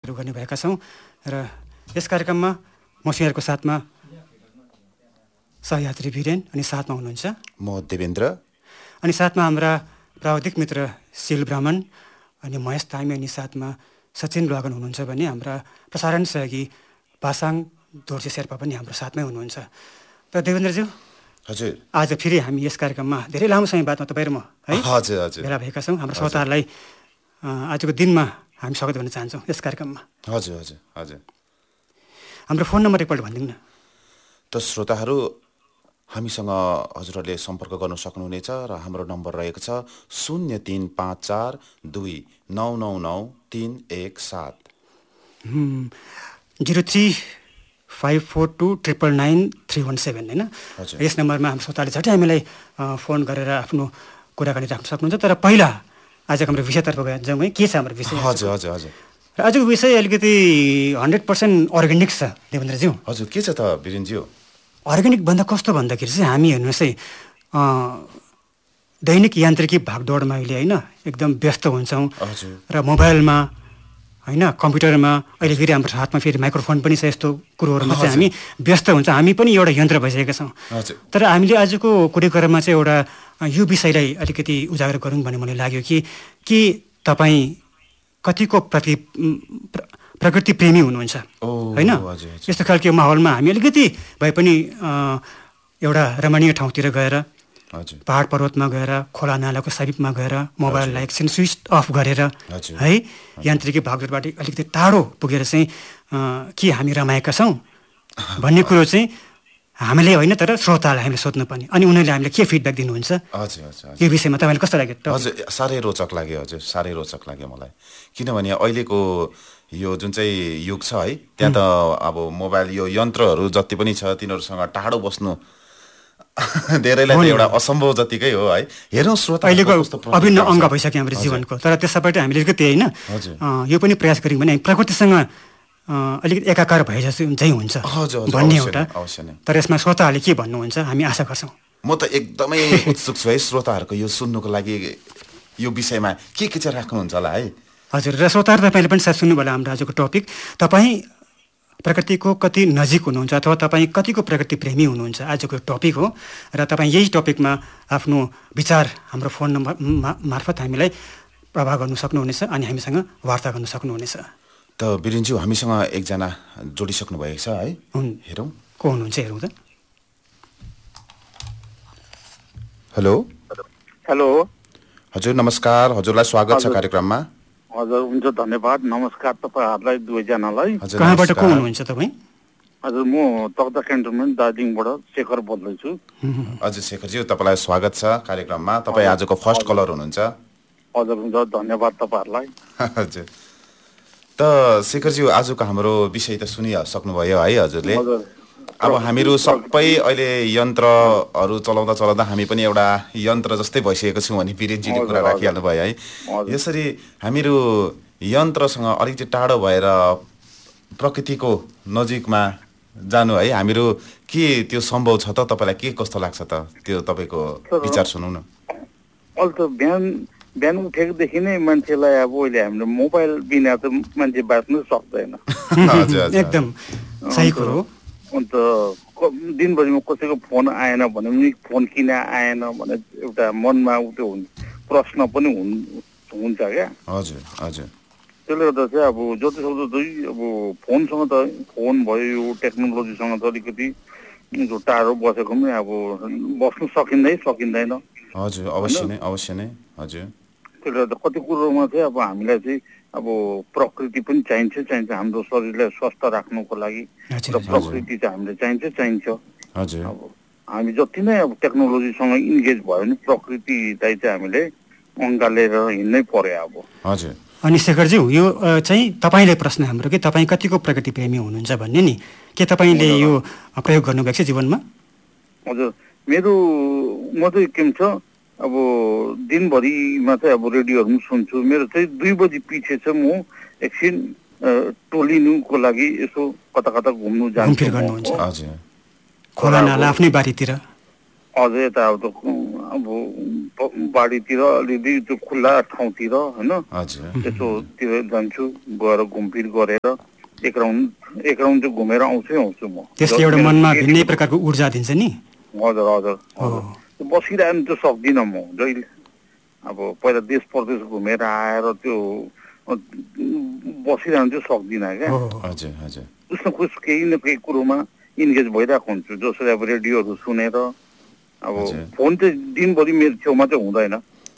कार्यक्रमहरू गर्ने भएका छौँ र यस कार्यक्रममा मसिहाँहरूको साथमा सहयात्री वीरेन अनि साथमा हुनुहुन्छ म देवेन्द्र अनि साथमा हाम्रा प्राविधिक मित्र शिल ब्राह्मण अनि महेश तामी अनि साथमा सचिन लगन हुनुहुन्छ भने हाम्रा प्रसारण सहयोगी पासाङ दोर्जे शेर्पा पनि हाम्रो साथमै हुनुहुन्छ। त देवेन्द्रज्यू हजुर आज फेरि हामी यस कार्यक्रममा धेरै लामो समय बादमा तपाईँ र म है हजुर हजुर भेला भएका छौँ। हाम्रो श्रोताहरूलाई आजको दिनमा हामी स्वागत गर्न चाहन्छौँ यस कार्यक्रममा। हजुर हजुर हजुर हाम्रो फोन नम्बर एकपल्ट भनिदिनु न। त श्रोताहरू हामीसँग हजुरहरूले सम्पर्क गर्न सक्नुहुनेछ र हाम्रो नम्बर रहेको छ 035429999317 035429999317 होइन। यस नम्बरमा हाम्रो श्रोताले झट्टै हामीलाई फोन गरेर आफ्नो कुराकानी राख्न सक्नुहुन्छ। तर पहिला आजको हाम्रो विषयतर्फ जाउँ है। के छ हाम्रो विषय? हजुर हजुर हजुर र आजको विषय अलिकति 100% अर्ग्यानिक छ देवेन्द्रज्यू। हजुर के छ त वीरेनज्यू? अर्ग्यानिक भन्दा कस्तो भन्दाखेरि चाहिँ हामी हेर्नुहोस् है दैनिक यान्त्रिकी भागदौडमा अहिले होइन एकदम व्यस्त हुन्छौँ र मोबाइलमा होइन कम्प्युटरमा अहिले फेरि हाम्रो हातमा फेरि माइक्रोफोन पनि छ। यस्तो कुरोहरूमा चाहिँ हामी व्यस्त हुन्छ। हामी पनि एउटा यन्त्र भइसकेका छौँ। तर हामीले आजको कार्यक्रममा चाहिँ एउटा यो विषयलाई अलिकति उजागर गरौँ भन्ने मलाई लाग्यो कि तपाईँ कतिको प्रकृति प्रेमी हुनुहुन्छ होइन। यस्तो खालको माहौलमा हामी अलिकति भए पनि एउटा रमणीय ठाउँतिर गएर पहाड पर्वतमा गएर खोला नालाको समीपमा गएर मोबाइललाई एकछिन स्विच अफ गरेर है यान्त्रिकी भागदौडबाट अलिकति टाढो पुगेर चाहिँ के हामी रमाएका छौँ भन्ने कुरो चाहिँ हामीले होइन तर श्रोतालाई हामीले सोध्नुपर्ने। अनि उनीहरूले हामीले के फिडब्याक दिनुहुन्छ यो विषयमा तपाईँलाई कस्तो लाग्यो? हजुर साह्रै रोचक लाग्यो। हजुर साह्रै रोचक लाग्यो मलाई। किनभने अहिलेको यो जुन चाहिँ युग छ है त्यहाँ त अब मोबाइल यो यन्त्रहरू जति पनि छ तिनीहरूसँग टाढो बस्नु धेरैलाई एउटा असम्भव जतिकै हो है। हेरौँ श्रोता अहिलेको अभिन्न अङ्ग भइसक्यो हाम्रो जीवनको। तर त्यसबाट हामीले अलिकति होइन यो पनि प्रयास गऱ्यौँ भने प्रकृतिसँग अलिकति एकाकार भए जस्तो चाहिँ हुन्छ भन्ने एउटा। तर यसमा श्रोताहरूले के भन्नुहुन्छ हामी आशा गर्छौँ। म त एकदमै उत्सुक छु है श्रोताहरूको यो सुन्नुको लागि यो विषयमा के चाहिँ राख्नुहुन्छ होला है। हजुर र श्रोताहरू तपाईँले पनि साथ सुन्नु होला हाम्रो आजको टपिक। तपाईँ प्रकृतिको कति नजिक हुनुहुन्छ अथवा तपाईँ कतिको प्रकृति प्रेमी हुनुहुन्छ आजको टपिक हो। र तपाईँ यही टपिकमा आफ्नो विचार हाम्रो फोन नम्बर मार्फत हामीलाई प्रभाव गर्नु सक्नुहुनेछ अनि हामीसँग वार्ता गर्न सक्नुहुनेछ। त वीरेनज्यू हामीसँग एकजना जोडिसक्नु भएको छ है। हेरौँ को हुनुहुन्छ हेरौँ त। हेलो हेलो हजुर नमस्कार। हजुरलाई स्वागत छ कार्यक्रममा। हजुर हुन्छ धन्यवाद। नमस्कार तपाईँहरूलाई दुवैजनालाई। कहाँबाट को हुनुहुन्छ तपाईँ? हजुर म तकदा क्यान्टोनमेन्ट दार्जिलिङबाट शेखर बोल्दैछु। हजुर शेखरज्यू तपाईँलाई स्वागत छ कार्यक्रममा। तपाईँ आजको फर्स्ट कलर हुनुहुन्छ। हजुर हुन्छ धन्यवाद तपाईँहरूलाई। हजुर त शेखरज्यू आजको हाम्रो विषय त सुनिसक्नुभयो है हजुरले। अब हामीहरू सबै अहिले यन्त्रहरू चलाउँदा हामी पनि एउटा यन्त्र जस्तै भइसकेको छौँ भने वीरेनजीले कुरा राखिहाल्नु भयो है। यसरी हामीहरू यन्त्रसँग अलिकति टाढो भएर प्रकृतिको नजिकमा जानु है हामीहरू के त्यो सम्भव छ त? तपाईँलाई के कस्तो लाग्छ त? त्यो तपाईँको विचार सुनौ न। अहिले त बिहान उठेकोदेखि नै मान्छेलाई अब अहिले हाम्रो मोबाइल बिना त मान्छे बाँच्नु सक्दैन। एकदम सही कुरो। अन्त दिनभरिमा कसैको फोन आएन भने पनि फोन किन आएन भने एउटा मनमा त्यो प्रश्न पनि हुन्छ क्या। हजुर हजुर त्यसले गर्दा चाहिँ अब जतिसक्दो चाहिँ अब फोनसँग त फोन भयो यो टेक्नोलोजीसँग त अलिकति टाढो बसेको पनि अब बस्नु सकिँदैन। हजुर अवश्य नै हजुर। त्यसले गर्दा कति कुरोमा चाहिँ अब हामीलाई चाहिँ अब प्रकृति पनि चाहिन्छ हाम्रो शरीरलाई स्वस्थ राख्नुको लागि र प्रकृति चाहिँ हामीलाई चाहिन्छ। हजुर अब हामी जति नै अब टेक्नोलोजीसँग इन्गेज भयो भने प्रकृतिलाई चाहिँ हामीले अँगालेर हिँड्नै पर्यो अब। हजुर अनि शेखरज्यू यो चाहिँ तपाईँलाई प्रश्न हाम्रो कि तपाईँ कतिको प्रकृति प्रेमी हुनुहुन्छ भन्ने नि के तपाईँले यो प्रयोग गर्नुभएको छ जीवनमा? हजुर म चाहिँ के छ अब दिनभरिमा चाहिँ अब रेडियोहरू पनि सुन्छु। मेरो चाहिँ 2 बजी पछि चाहिँ म एकछिन टोलिनुको लागि यसो कता घुम्नु जान्छु। खोला नाला आफ्नै बारीतिर। अझै यता अब बाढीतिर अलिअलि त्यो खुल्ला ठाउँतिर होइन त्यसोतिर जान्छु, गएर घुमफिर गरेर एक राउन्ड चाहिँ घुमेर आउँछु म। त्यसले एउटा मनमा भिन्नै प्रकारको ऊर्जा दिन्छ नि। हजुर हजुर बसिरहनु त सक्दिनँ म जहिले। अब पहिला देश प्रदेश घुमेर आएर त्यो बसिरहनु चाहिँ सक्दिनँ क्या। कुछ न कुछ केही न केही कुरोमा इन्गेज भइरहेको हुन्छु। जसरी अब रेडियोहरू सुनेर, अब फोन चाहिँ दिनभरि मेरो छेउमा चाहिँ हुँदैन।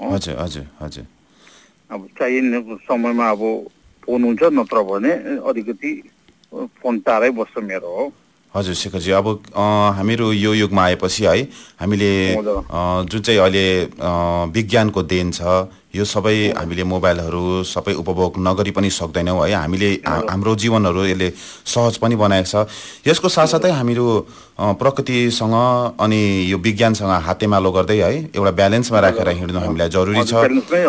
अब चाहिने समयमा अब फोन हुन्छ, नत्र भने अलिकति फोन टाढै बस्छ मेरो हो। हजुर शेखरजी, अब हामीहरू यो युगमा आएपछि है हामीले जुन चाहिँ अहिले विज्ञानको देन छ, यो सबै हामीले मोबाइलहरू सबै उपभोग नगरी पनि सक्दैनौँ है। हामीले हाम्रो जीवनहरू यसले सहज पनि बनाएको छ। यसको साथसाथै हामीहरू प्रकृतिसँग अनि यो विज्ञानसँग हातेमालो गर्दै है एउटा ब्यालेन्समा राखेर हिँड्नु हामीलाई जरुरी छ।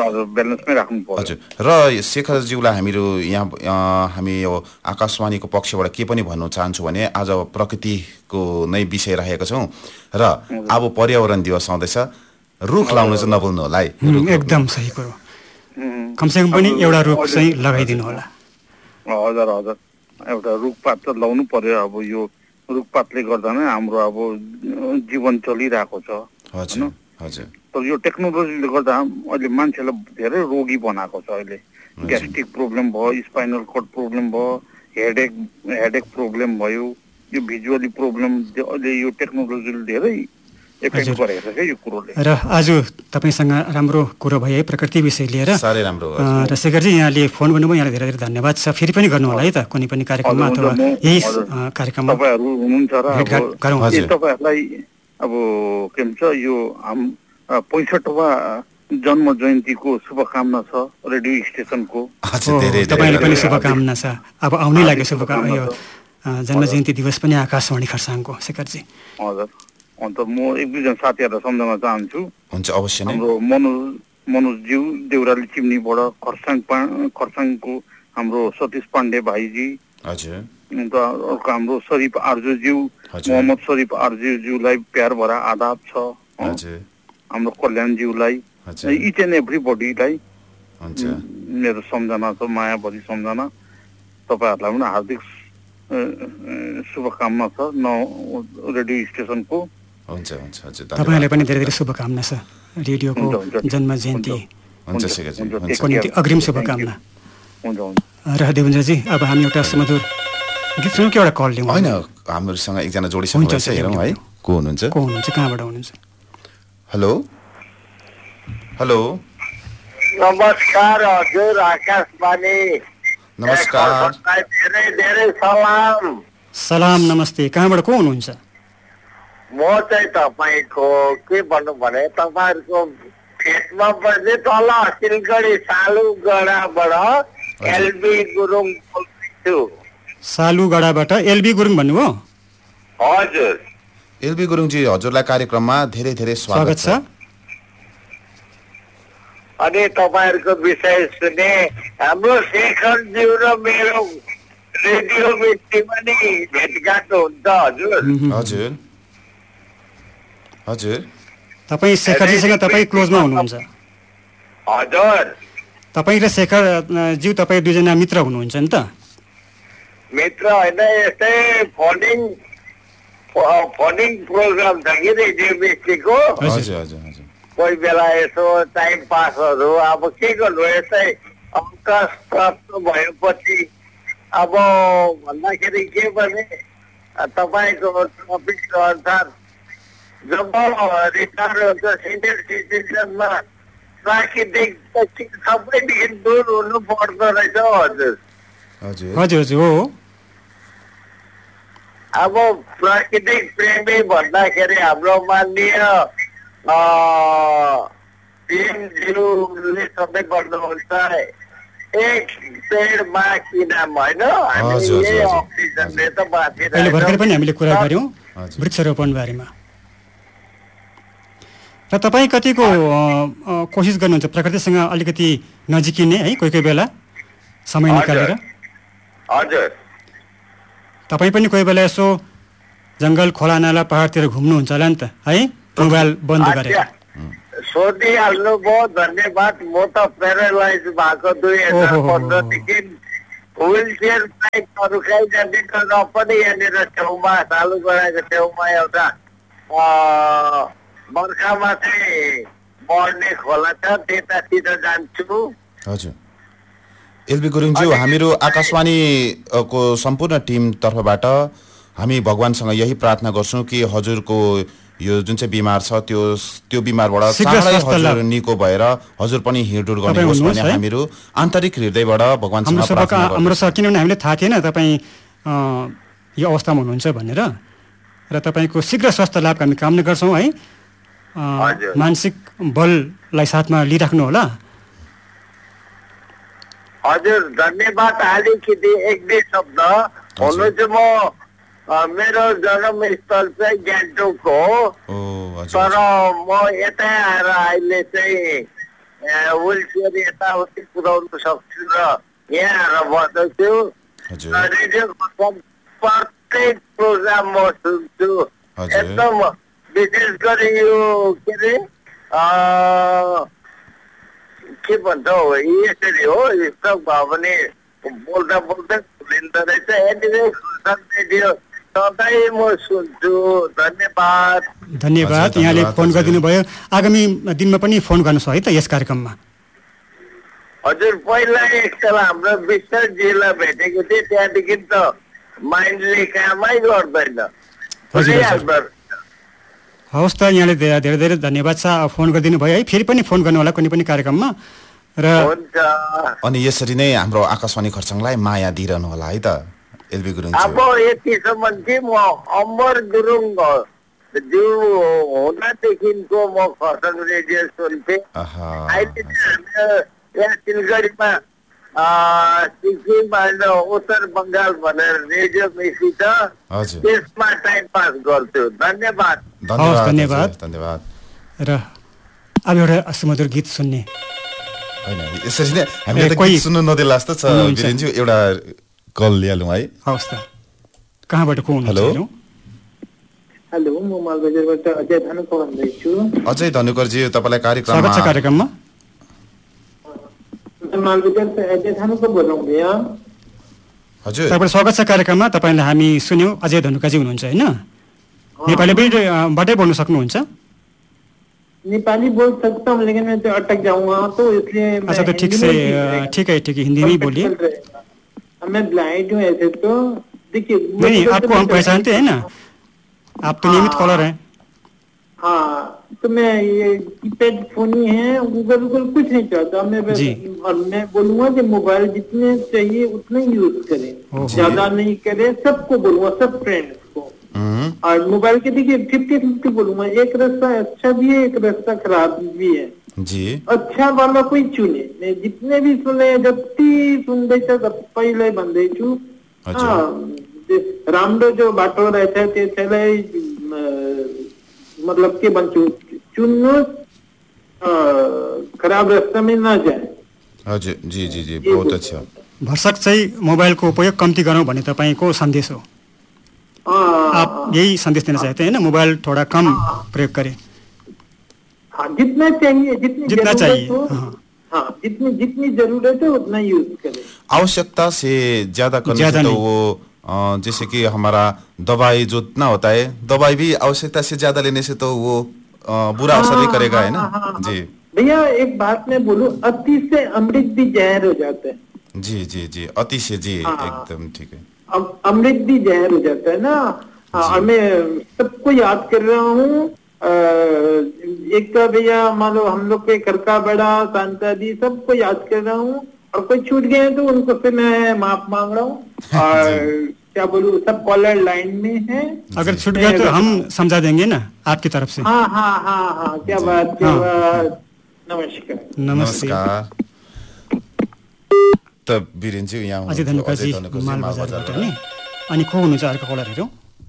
हजुर, र शेखरज्यूलाई हामीहरू हामी यो आकाशवाणीको पक्षबाट के पनि भन्नु चाहन्छु भने आज प्रकृतिको नै विषय राखेका छौँ र अब पर्यावरण दिवस आउँदैछ। रुख लाउनु चाहिँ नभुल्नु होला है। एकदम सही कुरो। कमसेकम पनि एउटा रुख चाहिँ लगाइदिनु होला। हजुर हजुर, एउटा रुखपात त लाउनु पर्यो। अब यो रुखपातले गर्दा नै हाम्रो अब जीवन चलिरहेको छ होइन। तर यो टेक्नोलोजीले गर्दा अहिले मान्छेलाई धेरै रोगी बनाएको छ। अहिले ग्यास्ट्रिक प्रब्लम भयो, स्पाइनल कर्ड प्रब्लम भयो, हेडेक प्रब्लम भयो, यो भिजुअली प्रब्लम अहिले यो टेक्नोलोजीले धेरै इफेक्ट गरेको छ यो कुरोले। र आज तपाईसँग राम्रो कुरो भयो है प्रकृति विषय लिएर। साह्रै राम्रो। र शेखरजी, यहाँले फोन गर्नुभयो, यहाँलाई धेरै धेरै धन्यवाद छ। फेरि पनि गर्नु होला है त कुनै पनि कार्यक्रममा अथवा यही कार्यक्रममा तपाईहरु हुनुहुन्छ र भेटघाट गरौँ। तपाईहरुलाई अब के भन्छ यो 65वां जन्म जयन्तीको शुभकामना छ रेडियो स्टेशनको। तपाईलाई पनि शुभकामना छ। अब आउनै लाग्यो शुभकामना, यो जन्म जयन्ती दिवस पनि आकाशवाणी खरसाङको। शेखरजी हजुर, अन्त म एक दुईजना साथीहरूलाई सम्झाउन चाहन्छु। हुन्छ, अवश्य नै। हाम्रो मनोजज्यू देउराली चिम्नीबाट, खरसाङको हाम्रो सतीश पाण्डे भाइजी, हजुर, अन्त अर्को हाम्रो शरीफ आर्जुज्यू, मोहम्मद शरीफ आर्जुज्यूलाई प्यार भरा आदाब छ। हजुर, हाम्रो कल्याणज्यूलाई, इच एन्ड एभ्रीबडीलाई मेरो सम्झना छ, मायाभरि सम्झना। तपाईँहरूलाई पनि हार्दिक शुभकामना छ रेडियो स्टेशनको। हुन्छ हुन्छ हजुर, तपाईलाई पनि धेरै धेरै शुभकामना छ रेडियोको जन्म जयन्ती को निम्ति अग्रिम शुभकामना। र देवेन्द्रजी, अब हामी एउटा सुमधुर गीत सुनौँ कि एउटा कल लिउँ? होइन, हामीहरूसँग एकजना जोडिसक्नु भएछ, हेरौँ है को हुनुहुन्छ, कहाँबाट हुनुहुन्छ? हेलो नमस्कार हजुर, आकाशवाणी। नमस्कार, धेरै धेरै सलाम। सलाम, नमस्ते। कहाँबाट को हुनुहुन्छ? म चाहिँ तपाईँको के भन्नु भने तपाईँहरूको फेसमा पर्ने तल सिलगढी सालुगढाबाट एलबी गुरुङ बोल्दैछु। सालुगढाबाट एलबी गुरुङ भन्नुभयो? हजुर। एलबी गुरुङजी, हजुरलाई कार्यक्रममा धेरै धेरै स्वागत छ। अनि तपाईँहरूको विषय सुने हाम्रो शेखरज्यू र मेरो रेडियो मिटिङमा नि भेटघाट हुन्छ हजुर। हजुर हजुर, तपाईँ शेखरजीसँग तपाईँ क्लोजमा हुनुहुन्छ? हजुर, तपाईँ र शेखरज्यू तपाईँ दुईजना मित्र हुनुहुन्छ नि त? मित्र होइन, यस्तै फोनिङ प्रोग्राम छ कि रेडियो मिस्टीको। हजुर हजुर हजुर, कोही बेला यसो टाइम पासहरू अब के गर्नु, यस्तै अवकाश प्राप्त भएपछि अब भन्दाखेरि के भने तपाईँको टपिक अनुसार जब रिटायर हुन्छ सिनियर सिटिजनमा प्राकृतिक सबैदेखि दूर हुनु पर्दो रहेछ हजुर। हजुर हजुर हजुर हो। अब प्राकृतिक प्रेमी भन्दाखेरि हाम्रो माननीय पिएमज्यूले सबै गर्नुहुन्छ, एक पेड माँ कि नाम होइन, हामीले अक्सिजनले त बाँचिरहेको। अहिले भर्खर पनि हामीले कुरा गऱ्यौँ वृक्षारोपण बारेमा। र तपाईँ कतिको कोसिस गर्नुहुन्छ प्रकृतिसँग अलिकति नजिकिने है कोही कोही बेला समय निकालेर? हजुर, तपाईँ पनि कोही बेला यसो जङ्गल खोला नाला पहाडतिर घुम्नुहुन्छ होला नि त है? मोबाइल बन्द गरेर। सोधिहाल्नु भयो, धन्यवाद। म त प्यारालाइज भएको 2015देखि व्हिल चेयर बाइकहरू खाइजाने र पनि यहाँनिर छेउमा सालुगडाको छेउमा एउटा बर्खामा चाहिँ बढ्ने खोला छ, त्यतातिर जान्छु। हजुर एलबी गुरुङज्यू, हामीहरू आकाशवाणीको सम्पूर्ण टिम तर्फबाट हामी भगवानसँग यही प्रार्थना गर्छौँ कि हजुरको यो जुन चाहिँ बिमार छ त्यो बिमारबाट चाँडै हजुर निको भएर हजुर पनि हिँडडुल गर्ने होस् भन्ने हामीहरू आन्तरिक हृदयबाट भगवानसँग प्रार्थना गर्छौँ। हाम्रो सर, किनभने हामीलाई थाहा थिएन तपाईँ यो अवस्थामा हुनुहुन्छ भनेर, र तपाईँको शीघ्र स्वास्थ्य लाभ हामी कामना गर्छौँ है। मानसिक बललाई साथमा लिइराख्नु होला। हजुर धन्यवाद। अलिकति एक दुई शब्द हुनु चाहिँ म मेरो जन्मस्थल चाहिँ गान्तोक हो, तर म यतै आएर अहिले चाहिँ व्हिल चेयर यताउति पुर्याउनु सक्छु र यहाँ आएर बस्दैछु। रेडियो प्रत्येक प्रोग्राम म सुन्छु, एकदम विशेष गरी यो के भन्छ हो यसरी हो, यस्तो भयो भने बोल्दा बोल्दै भुलिँदो रहेछ। एनिवे रेडियो सधैँ म सुन्छु। धन्यवाद। धन्यवाद, यहाँले फोन गरिदिनु भयो। आगामी दिनमा पनि फोन गर्नुहोस् है त यस कार्यक्रममा। हजुर पहिला एकताल हाम्रो विश्वजीलाई भेटेको थिएँ, त्यहाँदेखि त माइन्डले कामै गर्दैन। हवस् त, यहाँले धेरै धेरै धन्यवाद छ, फोन गरिदिनु भयो है। फेरि पनि फोन गर्नु होला कुनै पनि कार्यक्रममा र अनि यसरी नै हाम्रो आकाशवाणी खरसाङलाई माया दिइरहनु होला है त एलबी गुरुङ। अब यतिसम्म चाहिँ म अमर गुरुङ जो हुँदादेखिको म खरसाङ रेडियो सुन्थेँ। अहिले यहाँ सिलगढीमा सिक्किम होइन उत्तर बङ्गाल भनेर रेडियो मेसी छ, त्यसमा टाइम पास गर्थ्यो। धन्यवाद। धन्यवाद धन्यवाद। र अब एउटा सुमधुर गीत सुन्ने होइन, यसरी नै हामीले गीत सुन्नु नदिला जस्तो छ वीरेनज्यू। एउटा कल लिहालौँ है। हवस् त, कहाँबाट को हुनुहुन्छ? हेलो, म मालबजारबाट अजय धनुकर भन्दैछु। अजय धनुकरजी, तपाईँलाई कार्यक्रममा स्वागत छ। कार्यक्रममा मालबजार से अजय धनुकर बोल रहा हूँ भैया। हजुर तपाईँलाई स्वागत छ कार्यक्रममा। तपाईँलाई हामी सुन्यौँ, अजय धनुकाजी हुनुहुन्छ होइन? नेपालीबाटै बोल्न सक्नुहुन्छ? नेपाली बोल सकता हूँ लेकिन मैं तो अटक जाऊंगा, तो इसलिए अच्छा तो ठीक से ठीक है हिंदी में बोलिए। मैं ब्लाइंड हूँ ऐसे तो देखिए। नहीं, आपको हम पहचानते हैं ना, आप तो नियमित कॉलर हैं। हाँ, तो मैं ये कीपैड फोन ही है, गूगल कुछ नहीं चाहता मैं। और मैं बोलूंगा कि मोबाइल जितने चाहिए उतने यूज करें, ज्यादा नहीं करें। सबको बोलूंगा, सब फ्रेंड्स को। और मोबाइल के देखिए 50-50 बोलूंगा, एक रास्ता अच्छा भी है, एक रास्ता खराब भी है जी। अच्छा वाला कोई चुने, मैं जितने भी सुने जति सुन्दै छ सबैलाई भन्दैछु। राम्रो जो बाटो रहेछ त्यसैलाई मतलब के भन्छु, चुन्नु, खराब रास्ता में न जाए। हजुर जी जी जी, बहुत अच्छा। भरसक चाहिँ मोबाइलको उपयोग कम्ती गरौँ भन्ने तपाईँको सन्देश हो। आप यही संदेश देना चाहते हैं ना, मोबाइल थोड़ा कम प्रयोग करें। हाँ, जितना चाहिए, जितना चाहिए, जितनी जरूरत है उतना यूज करें। आवश्यकता से ज्यादा करने से तो वो जैसे कि हमारा दवाई जो इतना होता है, दवाई भी आवश्यकता से ज्यादा लेने से तो वो बुरा असर ही करेगा, है ना जी। भैया एक बात मैं बोलूं, अति से अमृत भी जहर हो जाता है। जी जी जी, अति से जी, एकदम ठीक है। अमृत भी जहर हो जाता है ना। और मैं सबको याद कर रहा हूँ। एक तो भैया मान लो हम लोग के घर का बड़ा शांता दी, सबको याद कर रहा हूँ, और कोई छूट गए तो उनको से मैं माफ मांग रहा हूँ। और क्या बोलूं, सब कॉलर लाइन में है। अगर छूट गया तो हम समझा देंगे ना आपकी तरफ से। हाँ हाँ हाँ हाँ, क्या बात, क्या बात। नमस्कार। नमस्कार। त वीरेनजी यहाँ अजय धनुकाजी मालबजारबाट नि। अनि को हुनुहुन्छ अर्को कलरहरू?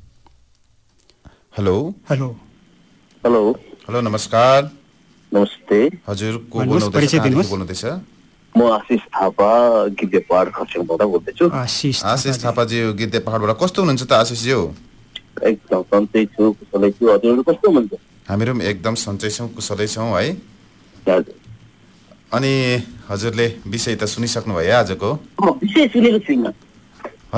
हेलो हेलो हेलो हेलो, नमस्कार। नमस्ते हजुर, को बोल्नुहुँदैछ? म आशिष थापा गिद्धे पहाड खरसाङबाट बोल्दैछु। आशिष थापाजी गिद्धे पहाडबाट। कस्तो हुनुहुन्छ त आशिषज्यू? एकदम सन्चै छु, कुशलै छु। हजुरहरू कस्तो हुनुहुन्छ? हामीहरू पनि एकदम सन्चै छौँ, कुशलै छौँ है। हजुर। अनि हजुरले विषय त सुनिसक्नु भयो आजको? विषय सुनेको छुइनँ।